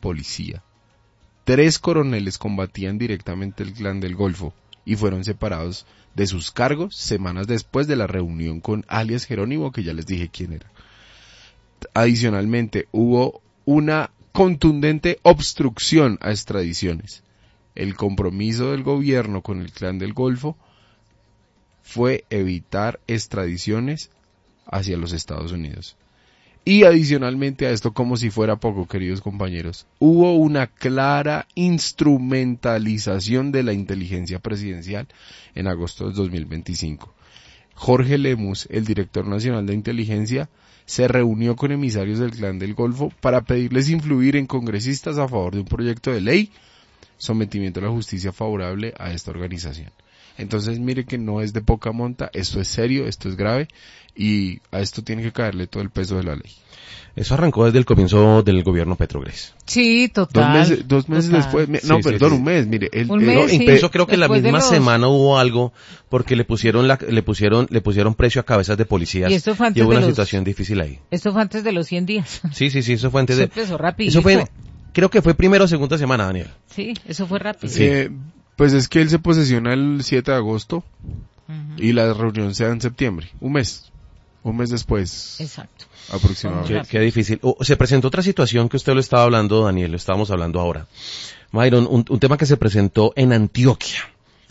policía. 3 coroneles combatían directamente el Clan del Golfo y fueron separados de sus cargos semanas después de la reunión con alias Jerónimo, que ya les dije quién era. Adicionalmente, hubo una contundente obstrucción a extradiciones. El compromiso del gobierno con el Clan del Golfo fue evitar extradiciones hacia los Estados Unidos. Y adicionalmente a esto, como si fuera poco, queridos compañeros, hubo una clara instrumentalización de la inteligencia presidencial en agosto de 2025. Jorge Lemus, el director nacional de inteligencia, se reunió con emisarios del Clan del Golfo para pedirles influir en congresistas a favor de un proyecto de ley, sometimiento a la justicia favorable a esta organización. Entonces mire que no es de poca monta, esto es serio, esto es grave y a esto tiene que caerle todo el peso de la ley. Eso arrancó desde el comienzo del gobierno Petro, Grace. Sí, total. Dos meses después, un mes, mire. Un mes, incluso creo que la misma los... semana hubo algo porque le pusieron precio a cabezas de policías. Y esto fue antes y hubo de una los... situación difícil ahí. Esto fue antes de los 100 días. Sí, eso fue antes de... Eso empezó rapidito. Eso fue, creo que fue primera o segunda semana, Daniel. Sí, eso fue rápido. Sí. Pues es que él se posesiona el 7 de agosto y la reunión se da en septiembre, un mes después. Exacto. Aproximadamente. Qué difícil. Se presentó otra situación que usted lo estaba hablando, Daniel, lo estábamos hablando ahora. Myron, un tema que se presentó en Antioquia.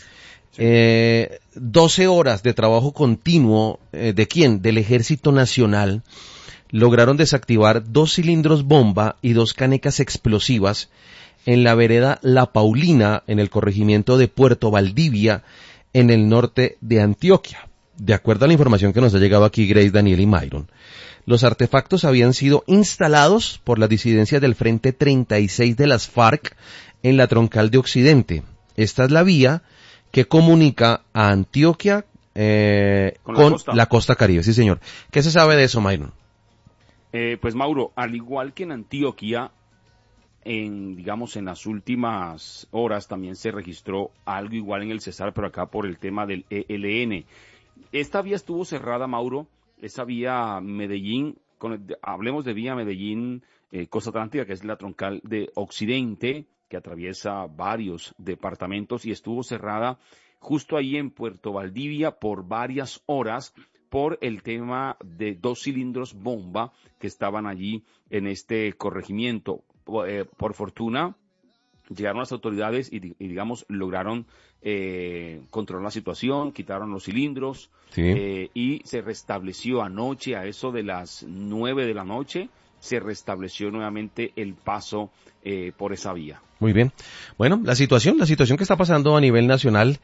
12 horas de trabajo continuo, ¿de quién? Del Ejército Nacional. Lograron desactivar 2 cilindros bomba y 2 canecas explosivas en la vereda La Paulina, en el corregimiento de Puerto Valdivia, en el norte de Antioquia. De acuerdo a la información que nos ha llegado aquí, Grace, Daniel y Myron, los artefactos habían sido instalados por las disidencias del Frente 36 de las FARC en la Troncal de Occidente. Esta es la vía que comunica a Antioquia con la costa Caribe. Sí, señor. ¿Qué se sabe de eso, Myron? Pues, Mauro, al igual que en Antioquia, en las últimas horas también se registró algo igual en el Cesar, pero acá por el tema del ELN. Esta vía estuvo cerrada, Mauro, esa vía Medellín, hablemos de vía Medellín, Costa Atlántica, que es la troncal de Occidente, que atraviesa varios departamentos y estuvo cerrada justo ahí en Puerto Valdivia por varias horas por el tema de 2 cilindros bomba que estaban allí en este corregimiento. Por fortuna llegaron las autoridades y lograron controlar la situación, quitaron los cilindros, sí. Y se restableció anoche a eso de las 9 de la noche, se restableció nuevamente el paso por esa vía. Muy bien. Bueno, la situación que está pasando a nivel nacional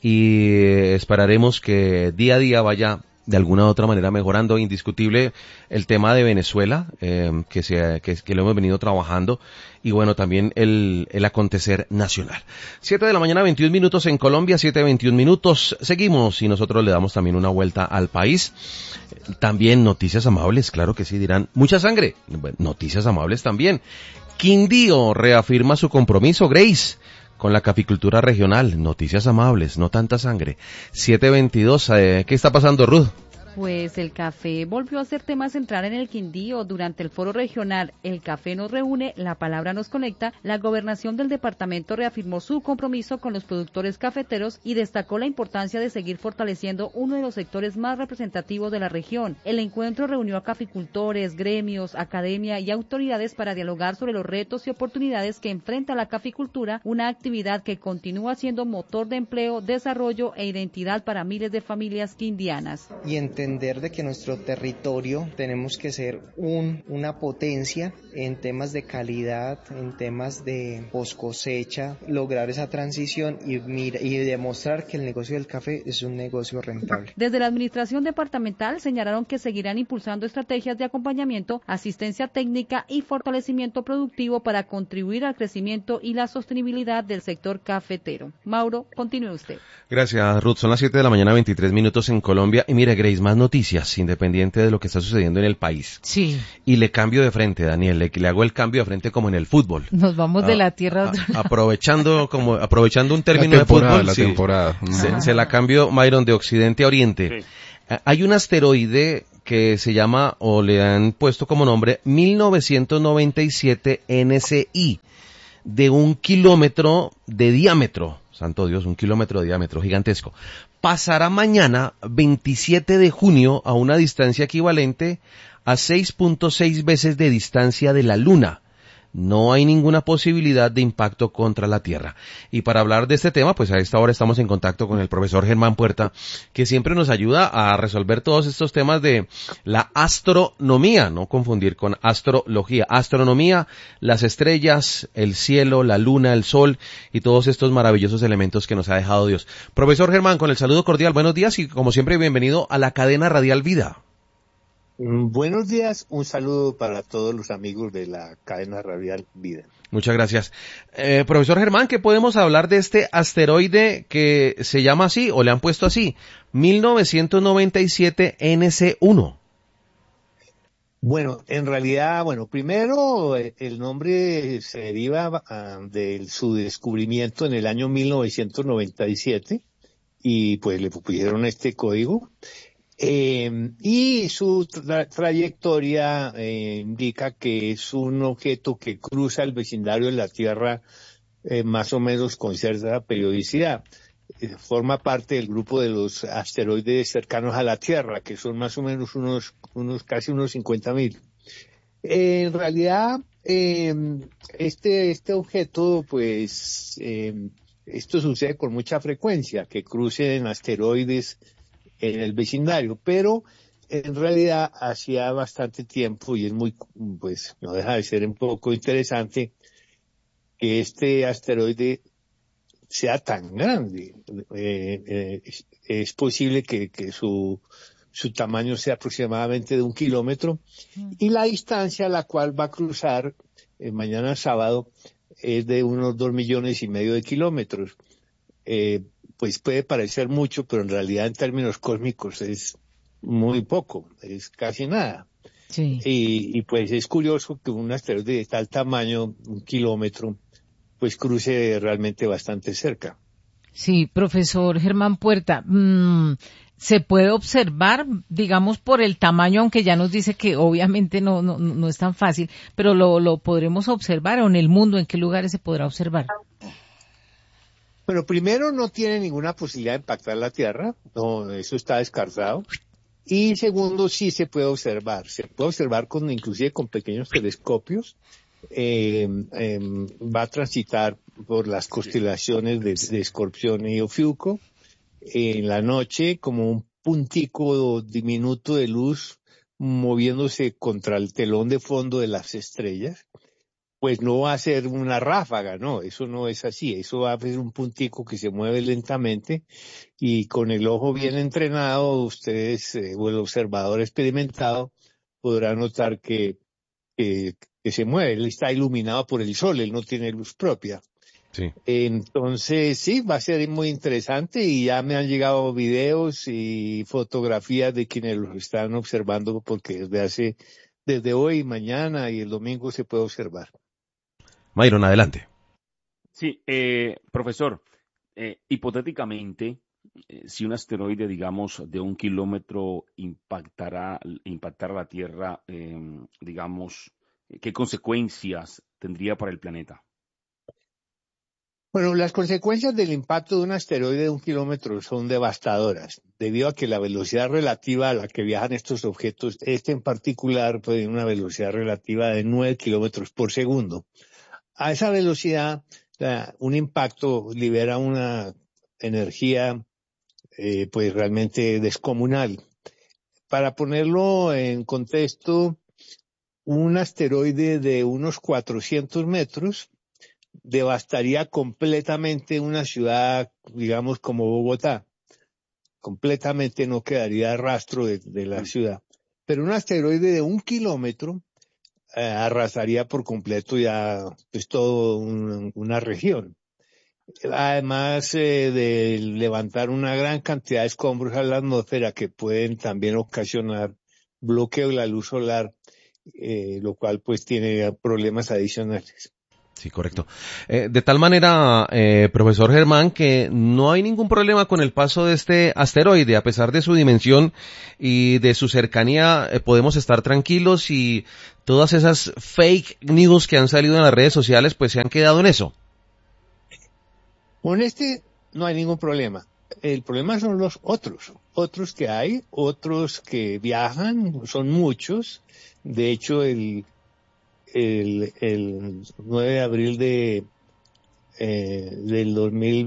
y esperaremos que día a día vaya de alguna u otra manera mejorando. Indiscutible el tema de Venezuela, que lo hemos venido trabajando, y bueno, también el acontecer nacional. 7 de la mañana, 21 minutos en Colombia, 7:21 minutos. Seguimos y nosotros le damos también una vuelta al país. También noticias amables, claro que sí, dirán, mucha sangre. Bueno, noticias amables también. Quindío reafirma su compromiso, Grace, con la caficultura regional. Noticias amables, no tanta sangre. 7:22, ¿qué está pasando, Ruth? Pues el café volvió a ser tema central en el Quindío. Durante el foro regional El Café nos reúne, la palabra nos conecta, la gobernación del departamento reafirmó su compromiso con los productores cafeteros y destacó la importancia de seguir fortaleciendo uno de los sectores más representativos de la región. El encuentro reunió a caficultores, gremios, academia y autoridades para dialogar sobre los retos y oportunidades que enfrenta la caficultura, una actividad que continúa siendo motor de empleo, desarrollo e identidad para miles de familias quindianas. Y entender de que nuestro territorio tenemos que ser una potencia en temas de calidad, en temas de post cosecha, lograr esa transición y demostrar que el negocio del café es un negocio rentable. Desde la administración departamental señalaron que seguirán impulsando estrategias de acompañamiento, asistencia técnica y fortalecimiento productivo para contribuir al crecimiento y la sostenibilidad del sector cafetero. Mauro, continúe usted. Gracias, Ruth. Son las 7 de la mañana, 23 minutos en Colombia. Y mire, Grace, más noticias, independiente de lo que está sucediendo en el país. Sí. Y le cambio de frente, Daniel, le hago el cambio de frente como en el fútbol. Nos vamos de la tierra. Aprovechando un término de fútbol. La temporada. Se la cambio, Myron, de occidente a oriente. Sí. Hay un asteroide que se llama, o le han puesto como nombre, 1997 NCI, de 1 kilómetro de diámetro. Santo Dios, 1 kilómetro de diámetro, gigantesco. Pasará mañana, 27 de junio, a una distancia equivalente a 6.6 veces de distancia de la Luna. No hay ninguna posibilidad de impacto contra la Tierra. Y para hablar de este tema, pues a esta hora estamos en contacto con el profesor Germán Puerta, que siempre nos ayuda a resolver todos estos temas de la astronomía, no confundir con astrología. Astronomía, las estrellas, el cielo, la luna, el sol y todos estos maravillosos elementos que nos ha dejado Dios. Profesor Germán, con el saludo cordial, buenos días y como siempre bienvenido a la cadena radial Vida. Buenos días, un saludo para todos los amigos de la cadena radial Vida. Muchas gracias. Profesor Germán, ¿qué podemos hablar de este asteroide que se llama así, o le han puesto así, 1997 NC1? Bueno, en realidad, primero el nombre se deriva de su descubrimiento en el año 1997 y pues le pusieron este código. Y su trayectoria indica que es un objeto que cruza el vecindario de la Tierra más o menos con cierta periodicidad. Forma parte del grupo de los asteroides cercanos a la Tierra, que son más o menos casi unos 50,000. En realidad, este objeto, pues, esto sucede con mucha frecuencia, que crucen asteroides en el vecindario, pero en realidad hacía bastante tiempo y es pues no deja de ser un poco interesante que este asteroide sea tan grande. Es posible que su tamaño sea aproximadamente de 1 kilómetro y la distancia a la cual va a cruzar mañana sábado es de unos 2,5 millones de kilómetros. Pues puede parecer mucho, pero en realidad en términos cósmicos es muy poco, es casi nada. Sí. Y pues es curioso que un asteroide de tal tamaño, 1 kilómetro, pues cruce realmente bastante cerca. Sí, profesor Germán Puerta, se puede observar, digamos, por el tamaño, aunque ya nos dice que obviamente no es tan fácil, pero lo podremos observar, o en el mundo, ¿en qué lugares se podrá observar? Bueno, primero no tiene ninguna posibilidad de impactar la Tierra, no, eso está descartado. Y segundo, sí se puede observar inclusive con pequeños telescopios. Va a transitar por las constelaciones de Escorpión y Ofiuco en la noche como un puntico diminuto de luz moviéndose contra el telón de fondo de las estrellas. Pues no va a ser una ráfaga, no, eso no es así, eso va a ser un puntico que se mueve lentamente y con el ojo bien entrenado, ustedes o el observador experimentado podrá notar que se mueve, él está iluminado por el sol, él no tiene luz propia. Sí. Entonces, sí, va a ser muy interesante y ya me han llegado videos y fotografías de quienes los están observando porque desde hoy, mañana y el domingo se puede observar. Mayron, adelante. Sí, profesor, hipotéticamente, si un asteroide, digamos, de 1 kilómetro impactara la Tierra, digamos, ¿qué consecuencias tendría para el planeta? Bueno, las consecuencias del impacto de un asteroide de 1 kilómetro son devastadoras, debido a que la velocidad relativa a la que viajan estos objetos, este en particular, puede tener una velocidad relativa de 9 kilómetros por segundo. A esa velocidad, un impacto libera una energía pues realmente descomunal. Para ponerlo en contexto, un asteroide de unos 400 metros devastaría completamente una ciudad, digamos, como Bogotá. Completamente no quedaría rastro de la ciudad. Pero un asteroide de 1 kilómetro arrasaría por completo ya pues todo una región. Además de levantar una gran cantidad de escombros a la atmósfera que pueden también ocasionar bloqueo de la luz solar, lo cual pues tiene problemas adicionales. Sí, correcto. De tal manera, profesor Germán, que no hay ningún problema con el paso de este asteroide, a pesar de su dimensión y de su cercanía, podemos estar tranquilos y todas esas fake news que han salido en las redes sociales, pues se han quedado en eso. Con este no hay ningún problema. El problema son los otros que hay, otros que viajan, son muchos. De hecho, el 9 de abril del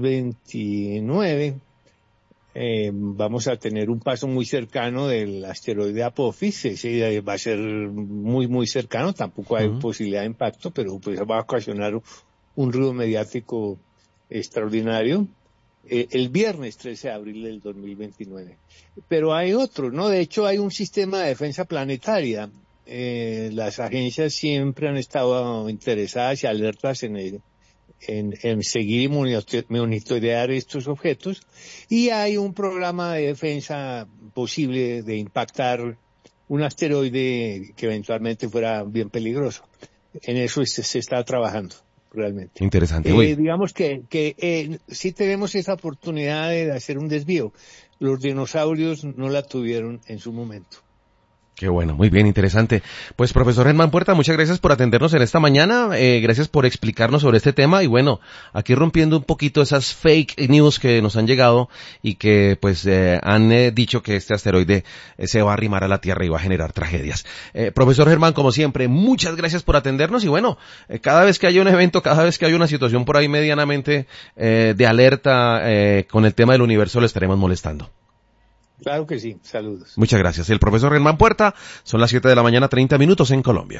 2029 vamos a tener un paso muy cercano del asteroide Apophis. Ese va a ser muy, muy cercano, tampoco hay posibilidad de impacto, pero pues va a ocasionar un ruido mediático extraordinario. El viernes 13 de abril del 2029. Pero hay otros, ¿no? De hecho, hay un sistema de defensa planetaria. Las agencias siempre han estado interesadas y alertas en seguir y monitorear estos objetos, y hay un programa de defensa posible de impactar un asteroide que eventualmente fuera bien peligroso. En eso se está trabajando realmente. Interesante. Digamos que sí tenemos esa oportunidad de hacer un desvío. Los dinosaurios no la tuvieron en su momento. Qué bueno, muy bien, interesante. Pues profesor Germán Puerta, muchas gracias por atendernos en esta mañana, gracias por explicarnos sobre este tema y bueno, aquí rompiendo un poquito esas fake news que nos han llegado y que pues han dicho que este asteroide se va a arrimar a la Tierra y va a generar tragedias. Profesor Germán, como siempre, muchas gracias por atendernos y bueno, cada vez que haya un evento, cada vez que haya una situación por ahí medianamente de alerta con el tema del universo, le estaremos molestando. Claro que sí, saludos. Muchas gracias. El profesor Germán Puerta, son las 7 de la mañana, 30 minutos en Colombia.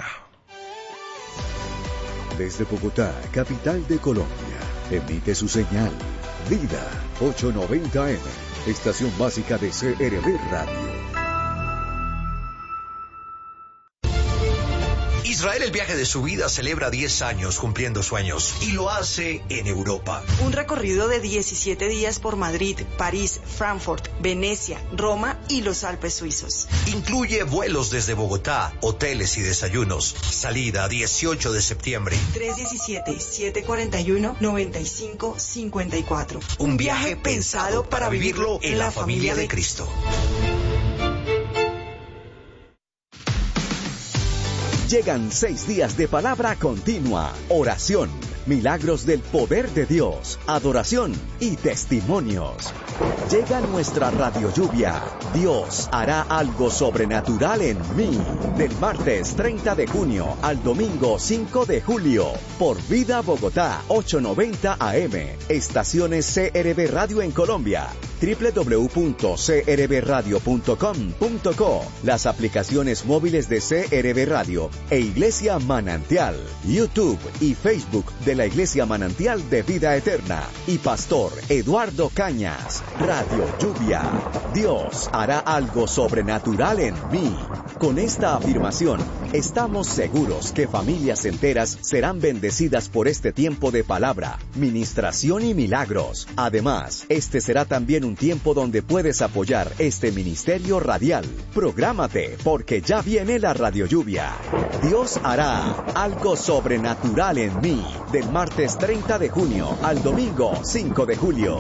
Desde Bogotá, capital de Colombia, emite su señal Vida 890M, estación básica de CRB Radio. Israel, el viaje de su vida, celebra 10 años cumpliendo sueños y lo hace en Europa. Un recorrido de 17 días por Madrid, París, Frankfurt, Venecia, Roma y los Alpes suizos. Incluye vuelos desde Bogotá, hoteles y desayunos. Salida 18 de septiembre. 317-741-9554. Un viaje pensado para vivirlo en la familia de Cristo. Llegan 6 días de palabra continua, oración, milagros del poder de Dios, adoración y testimonios. Llega nuestra radio lluvia. Dios hará algo sobrenatural en mí. Del martes 30 de junio al domingo 5 de julio. Por Vida Bogotá 890 AM. Estaciones CRB Radio en Colombia. www.crbradio.com.co. Las aplicaciones móviles de CRB Radio e Iglesia Manantial. YouTube y Facebook de la Iglesia Manantial de Vida Eterna. Y Pastor Eduardo Cañas. Radio Lluvia. Dios hará algo sobrenatural en mí. Con esta afirmación, estamos seguros que familias enteras serán bendecidas por este tiempo de palabra, ministración y milagros. Además, este será también un tiempo donde puedes apoyar este ministerio radial. Prográmate, porque ya viene la Radio Lluvia. Dios hará algo sobrenatural en mí. Del martes 30 de junio al domingo 5 de julio.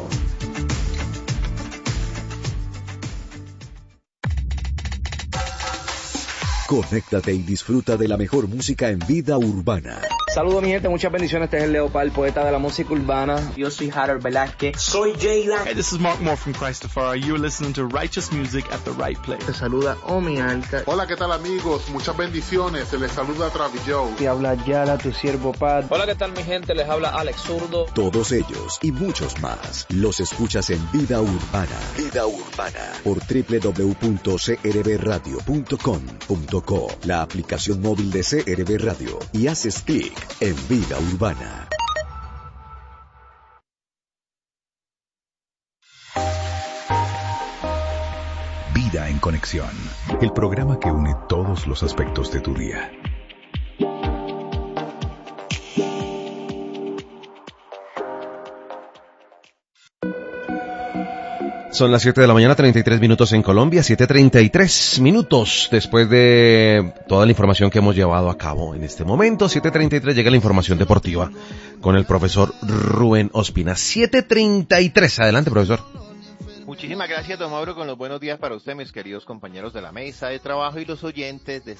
Conéctate y disfruta de la mejor música en vida urbana. Saludos mi gente, muchas bendiciones. Este es el Leopard, poeta de la música urbana. Yo soy Harold Velázquez. Soy Jayla. Hey, this is Mark Moore from Christafari. You're listening to righteous music at the right place. Te saluda Omi Alta. Hola, ¿qué tal amigos? Muchas bendiciones. Se les saluda Travis Joe. Te habla Yara, tu siervo Pat. Hola, ¿qué tal mi gente? Les habla Alex Zurdo. Todos ellos y muchos más los escuchas en Vida Urbana. Vida Urbana. Por www.crbradio.com.co. La aplicación móvil de CRB Radio. Y haces clic en Vida Urbana. Vida en Conexión. El programa que une todos los aspectos de tu día. Son las 7 de la mañana, 33 minutos en Colombia, 7:33 minutos después de toda la información que hemos llevado a cabo en este momento. 7:33 llega la información deportiva con el profesor Rubén Ospina. 7:33, adelante, profesor. Muchísimas gracias, don Mauro, con los buenos días para usted, mis queridos compañeros de la mesa de trabajo y los oyentes de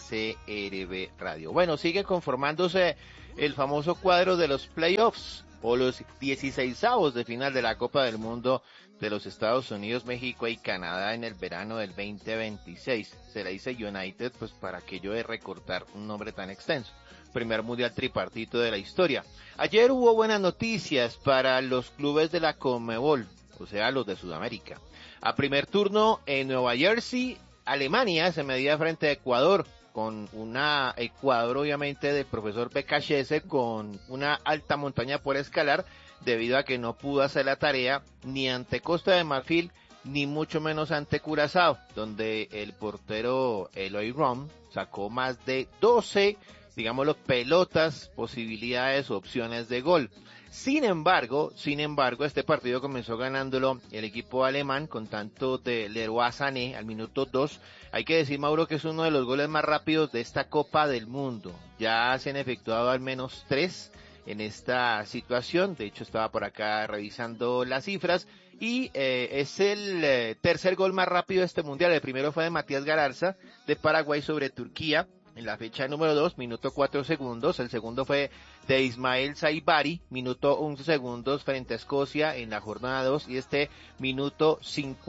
CRB Radio. Bueno, sigue conformándose el famoso cuadro de los playoffs o los 16avos de final de la Copa del Mundo de los Estados Unidos, México y Canadá en el verano del 2026. Se le dice United, pues para aquello de recortar un nombre tan extenso. Primer mundial tripartito de la historia. Ayer hubo buenas noticias para los clubes de la Conmebol, o sea, los de Sudamérica. A primer turno en Nueva Jersey, Alemania se medía frente a Ecuador, con una Ecuador obviamente del profesor Becachese, con una alta montaña por escalar, debido a que no pudo hacer la tarea ni ante Costa de Marfil, ni mucho menos ante Curazao, donde el portero Eloy Rom sacó más de 12, digámoslo, pelotas, posibilidades, opciones de gol. Sin embargo, este partido comenzó ganándolo el equipo alemán con tanto de Leroy Sané al minuto 2. Hay que decir, Mauro, que es uno de los goles más rápidos de esta Copa del Mundo. Ya se han efectuado al menos 3 en esta situación. De hecho, estaba por acá revisando las cifras y es el tercer gol más rápido de este mundial. El primero fue de Matías Galarza de Paraguay sobre Turquía en la fecha número 2, minuto 4 segundos. El segundo fue de Ismael Saibari, minuto 11 segundos frente a Escocia en la jornada 2, y este minuto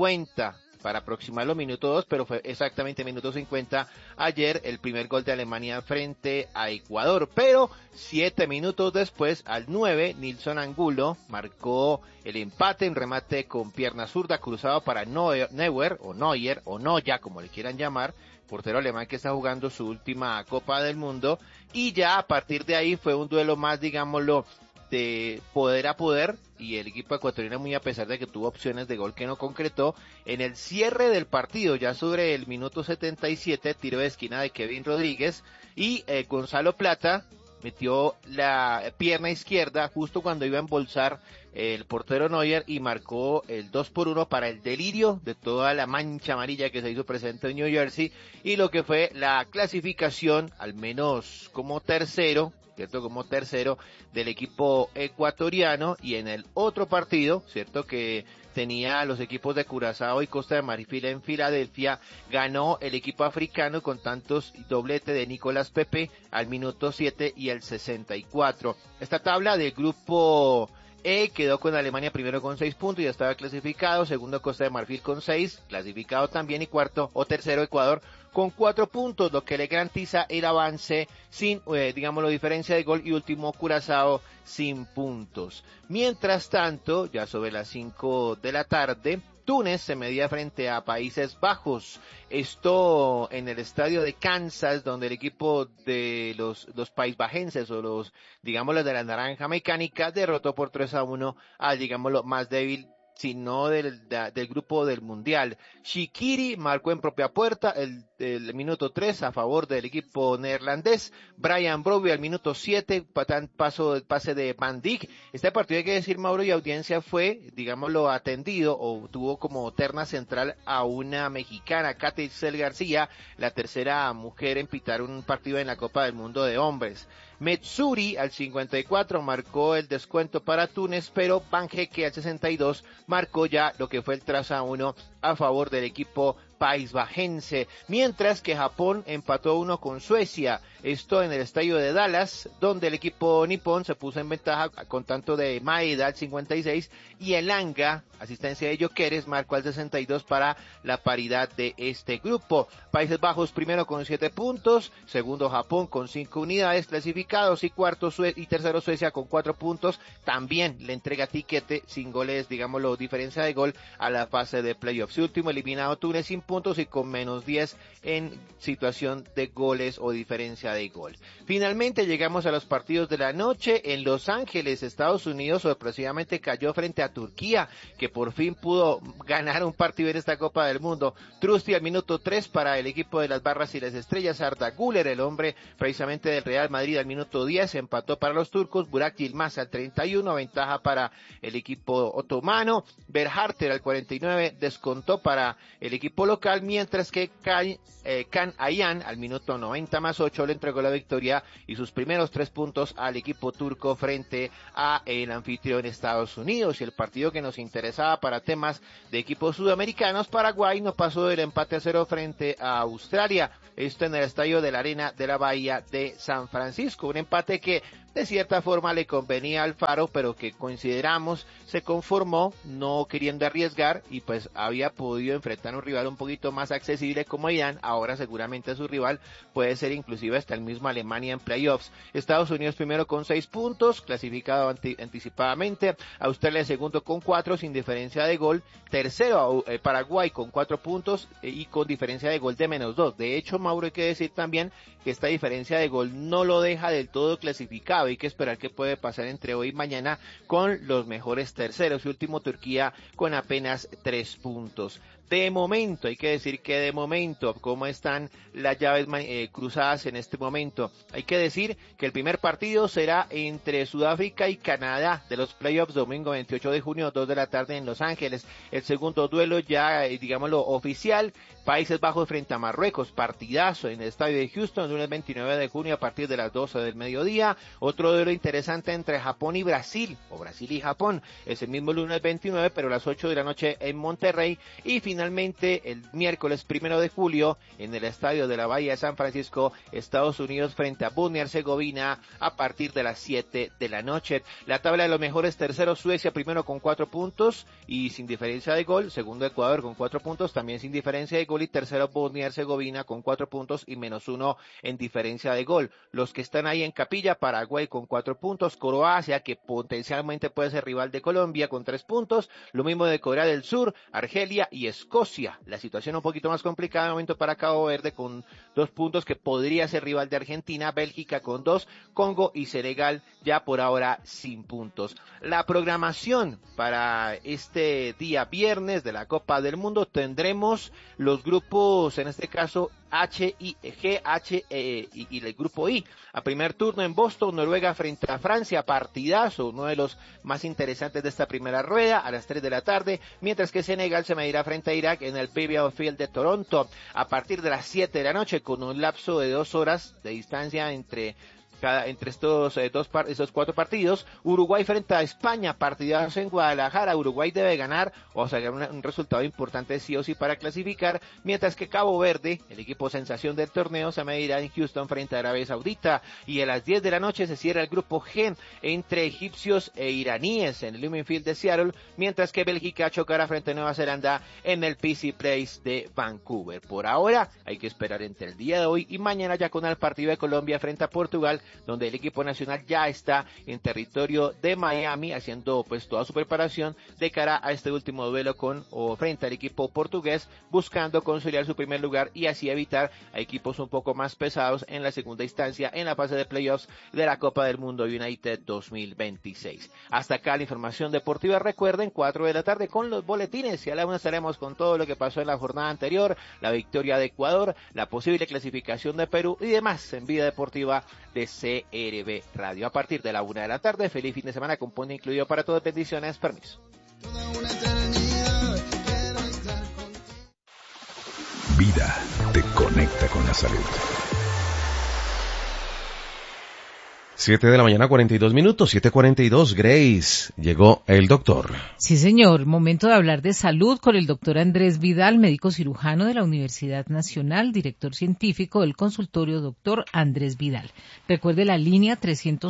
50 para aproximarlo, minuto 2, pero fue exactamente minuto 50 ayer el primer gol de Alemania frente a Ecuador. Pero 7 minutos después, al 9, Nilson Angulo marcó el empate en remate con pierna zurda cruzado para Neuer o Noya, como le quieran llamar, portero alemán que está jugando su última Copa del Mundo. Y ya a partir de ahí fue un duelo más, digámoslo, de poder a poder, y el equipo ecuatoriano, muy a pesar de que tuvo opciones de gol que no concretó, en el cierre del partido, ya sobre el minuto 77, tiro de esquina de Kevin Rodríguez, y Gonzalo Plata metió la pierna izquierda justo cuando iba a embolsar el portero Neuer y marcó el 2-1 para el delirio de toda la mancha amarilla que se hizo presente en New Jersey, y lo que fue la clasificación, al menos como tercero, ¿cierto? Como tercero del equipo ecuatoriano. Y en el otro partido, ¿cierto? Que tenía a los equipos de Curazao y Costa de Marfil en Filadelfia, ganó el equipo africano con tantos y doblete de Nicolás Pepe al minuto 7 y el 64. Esta tabla del grupo E quedó con Alemania primero con 6 puntos, ya estaba clasificado, segundo Costa de Marfil con 6, clasificado también, y cuarto o tercero Ecuador con 4 puntos, lo que le garantiza el avance sin, digámoslo, diferencia de gol, y último Curazao sin puntos. Mientras tanto, ya sobre las 5 de la tarde, Túnez se medía frente a Países Bajos. Esto en el estadio de Kansas, donde el equipo de los paisbajenses, o los, digámoslo, de la naranja mecánica, derrotó por 3-1 al, digámoslo, más débil, sino del grupo del Mundial. Shaqiri marcó en propia puerta el minuto 3 a favor del equipo neerlandés. Brian Brobby al minuto 7, pase de Van Dijk. Este partido, hay que decir, Mauro y audiencia, fue, digámoslo, atendido, o tuvo como terna central a una mexicana, Katitzel García, la tercera mujer en pitar un partido en la Copa del Mundo de hombres. Metsuri al 54 marcó el descuento para Túnez, pero Banjeque al 62 marcó ya lo que fue el 3-1 a favor del equipo paisbajense, mientras que Japón empató 1 con Suecia, esto en el estadio de Dallas, donde el equipo nipón se puso en ventaja con tanto de Maeda al 56 y Elanga, asistencia de Gyökeres, marcó al 62 para la paridad de este grupo. Países Bajos primero con 7 puntos, segundo Japón con 5 unidades clasificados, y cuarto y tercero Suecia con 4 puntos, también le entrega tiquete sin goles, digámoslo, diferencia de gol a la fase de playoffs. Y último eliminado Túnez sin puntos y con menos 10 en situación de goles o diferencia diferencia de gol. Finalmente llegamos a los partidos de la noche. En Los Ángeles, Estados Unidos sorpresivamente cayó frente a Turquía, que por fin pudo ganar un partido en esta Copa del Mundo. Trusty al minuto 3 para el equipo de las Barras y las Estrellas. Arda Güler, el hombre precisamente del Real Madrid, al minuto 10 empató para los turcos. Burak Yilmaz al 31, ventaja para el equipo otomano. Berharter al 49 descontó para el equipo local, mientras que Can Ayhan al minuto 90 más 8 le entregó la victoria y sus primeros 3 puntos al equipo turco frente a el anfitrión Estados Unidos. Y el partido que nos interesaba para temas de equipos sudamericanos, Paraguay no pasó del empate a 0 frente a Australia, esto en el estadio de la Arena de la Bahía de San Francisco, un empate que de cierta forma le convenía al Faro, pero que consideramos se conformó no queriendo arriesgar y pues había podido enfrentar a un rival un poquito más accesible como Irán. Ahora seguramente su rival puede ser inclusive hasta el mismo Alemania en playoffs. Estados Unidos primero con 6 puntos, clasificado anticipadamente. Australia segundo con 4 sin diferencia de gol. Tercero Paraguay con 4 puntos y con diferencia de gol de -2. De hecho, Mauro, hay que decir también que esta diferencia de gol no lo deja del todo clasificado. Hay que esperar qué puede pasar entre hoy y mañana con los mejores terceros. Y último, Turquía con apenas 3 puntos. De momento, hay que decir que de momento, ¿cómo están las llaves cruzadas en este momento? Hay que decir que el primer partido será entre Sudáfrica y Canadá de los playoffs, domingo 28 de junio, 2 de la tarde en Los Ángeles. El segundo duelo ya, digámoslo, oficial, Países Bajos frente a Marruecos, partidazo en el estadio de Houston, lunes 29 de junio a partir de las 12 del mediodía. Otro duelo interesante entre Japón y Brasil, o Brasil y Japón, es el mismo lunes 29, pero a las 8 de la noche en Monterrey. Y finalmente, el miércoles 1 de julio, en el estadio de la Bahía de San Francisco, Estados Unidos frente a Bosnia y Herzegovina a partir de las 7 de la noche. La tabla de los mejores terceros, Suecia primero con 4 puntos y sin diferencia de gol, segundo Ecuador con 4 puntos, también sin diferencia de gol, y tercero Bosnia y Herzegovina con 4 puntos y -1 en diferencia de gol. Los que están ahí en capilla, Paraguay con 4 puntos, Croacia, que potencialmente puede ser rival de Colombia, con 3 puntos, lo mismo de Corea del Sur, Argelia y Escocia. La situación un poquito más complicada de momento para Cabo Verde con 2 puntos, que podría ser rival de Argentina, Bélgica con 2, Congo y Senegal ya por ahora sin puntos. La programación para este día viernes de la Copa del Mundo, tendremos los grupos, en este caso H, I, G, H y el grupo I. A primer turno en Boston, Noruega frente a Francia, partidazo, uno de los más interesantes de esta primera rueda, a las 3 de la tarde, mientras que Senegal se medirá frente a Irak en el PBO Field de Toronto a partir de las 7 de la noche, con un lapso de 2 horas de distancia entre estos 4 partidos. Uruguay frente a España, partidazo en Guadalajara. Uruguay debe ganar o sacar un resultado importante sí o sí para clasificar, mientras que Cabo Verde, el equipo sensación del torneo, se medirá en Houston frente a Arabia Saudita. Y a las 10 de la noche se cierra el grupo G entre egipcios e iraníes en el Lumen Field de Seattle, mientras que Bélgica chocará frente a Nueva Zelanda en el PC Place de Vancouver. Por ahora hay que esperar entre el día de hoy y mañana ya con el partido de Colombia frente a Portugal, donde el equipo nacional ya está en territorio de Miami haciendo pues toda su preparación de cara a este último duelo frente al equipo portugués, buscando consolidar su primer lugar y así evitar a equipos un poco más pesados en la segunda instancia en la fase de playoffs de la Copa del Mundo United 2026. Hasta acá la información deportiva. Recuerden, 4 de la tarde con los boletines y a la 1 estaremos con todo lo que pasó en la jornada anterior, la victoria de Ecuador, la posible clasificación de Perú y demás en Vida Deportiva de CRB Radio. A partir de la 1 de la tarde, feliz fin de semana con Ponte incluido para todos. Bendiciones, permiso. Vida te conecta con la salud. 7 de la mañana, 42 minutos, 7:42, Grace, llegó el doctor. Sí, señor, momento de hablar de salud con el doctor Andrés Vidal, médico cirujano de la Universidad Nacional, director científico del consultorio Doctor Andrés Vidal. Recuerde la línea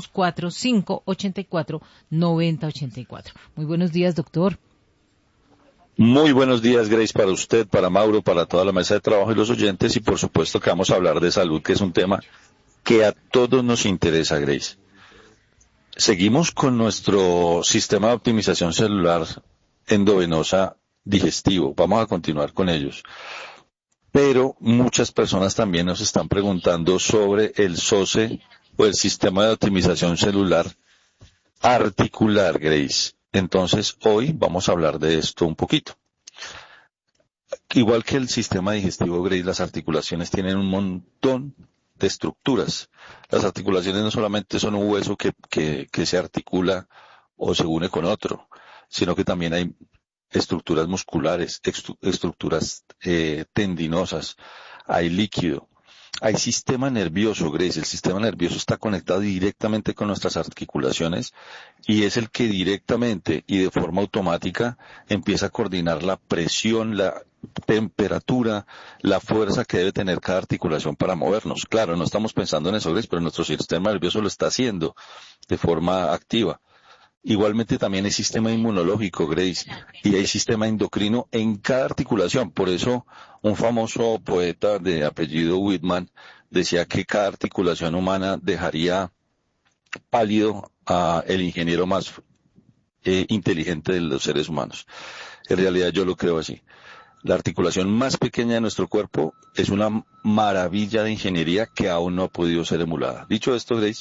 304-584-9084. Muy buenos días, doctor. Muy buenos días, Grace, para usted, para Mauro, para toda la mesa de trabajo y los oyentes, y por supuesto que vamos a hablar de salud, que es un tema que a todos nos interesa, Grace. Seguimos con nuestro sistema de optimización celular endovenosa digestivo. Vamos a continuar con ellos. Pero muchas personas también nos están preguntando sobre el SOCE o el sistema de optimización celular articular, Grace. Entonces, hoy vamos a hablar de esto un poquito. Igual que el sistema digestivo, Grace, las articulaciones tienen un montón de estructuras. Las articulaciones no solamente son un hueso que se articula o se une con otro, sino que también hay estructuras musculares, estructuras tendinosas, hay líquido, hay sistema nervioso, Grace. El sistema nervioso está conectado directamente con nuestras articulaciones y es el que directamente y de forma automática empieza a coordinar la presión, la temperatura, la fuerza que debe tener cada articulación para movernos. Claro, no estamos pensando en eso, Grace, pero nuestro sistema nervioso lo está haciendo de forma activa. Igualmente también hay sistema inmunológico, Grace, y hay sistema endocrino en cada articulación. Por eso un famoso poeta de apellido Whitman decía que cada articulación humana dejaría pálido a el ingeniero más inteligente de los seres humanos. En realidad yo lo creo así. La articulación más pequeña de nuestro cuerpo es una maravilla de ingeniería que aún no ha podido ser emulada. Dicho esto, Grace,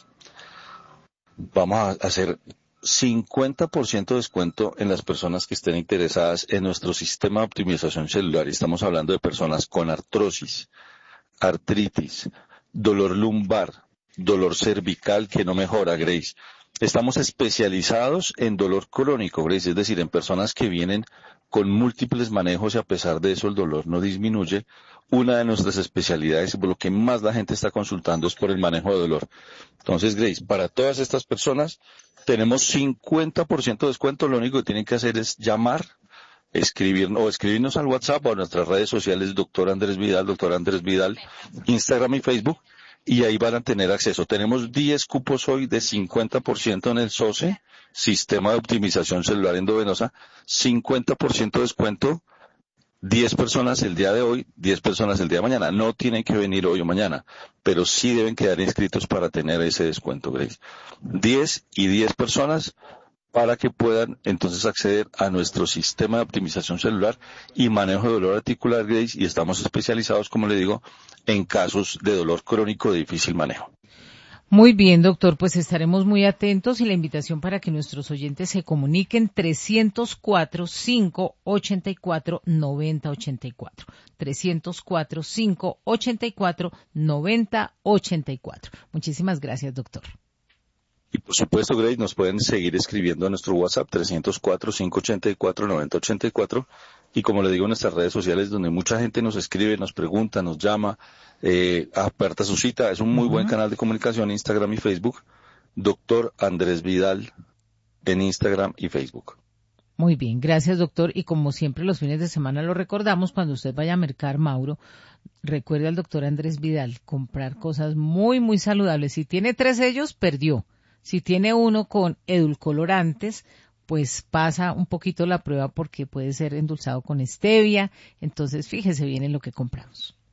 vamos a hacer 50% de descuento en las personas que estén interesadas en nuestro sistema de optimización celular. Estamos hablando de personas con artrosis, artritis, dolor lumbar, dolor cervical que no mejora, Grace. Estamos especializados en dolor crónico, Grace, es decir, en personas que vienen con múltiples manejos y a pesar de eso el dolor no disminuye. Una de nuestras especialidades, por lo que más la gente está consultando, es por el manejo de dolor. Entonces, Grace, para todas estas personas tenemos 50% de descuento. Lo único que tienen que hacer es llamar, escribirnos al WhatsApp o a nuestras redes sociales, Dr. Andrés Vidal, Instagram y Facebook, y ahí van a tener acceso. Tenemos 10 cupos hoy de 50% en el SOCE, Sistema de Optimización Celular Endovenosa, 50% de descuento, 10 personas el día de hoy, 10 personas el día de mañana. No tienen que venir hoy o mañana, pero sí deben quedar inscritos para tener ese descuento, Grace. 10 y 10 personas para que puedan entonces acceder a nuestro sistema de optimización celular y manejo de dolor articular, Grace, y estamos especializados, como le digo, en casos de dolor crónico de difícil manejo. Muy bien, doctor, pues estaremos muy atentos y la invitación para que nuestros oyentes se comuniquen 304-584-9084. 304-584-9084. Muchísimas gracias, doctor. Y por supuesto, Grace, nos pueden seguir escribiendo a nuestro WhatsApp 304-584-9084 y como le digo en nuestras redes sociales donde mucha gente nos escribe, nos pregunta, nos llama, aparta su cita. Es un muy buen canal de comunicación, Instagram y Facebook. Dr. Andrés Vidal en Instagram y Facebook. Muy bien, gracias, doctor. Y como siempre los fines de semana lo recordamos, cuando usted vaya a mercar, Mauro, recuerde al doctor Andrés Vidal, comprar cosas muy, muy saludables. Si tiene 3 sellos, perdió. Si tiene uno con edulcorantes, pues pasa un poquito la prueba porque puede ser endulzado con stevia. Entonces, fíjese bien en lo que compramos.